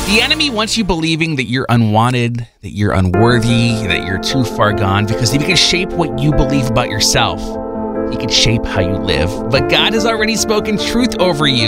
The enemy wants you believing that you're unwanted, that you're unworthy, that you're too far gone, because if he can shape what you believe about yourself, he can shape how you live. But God has already spoken truth over you.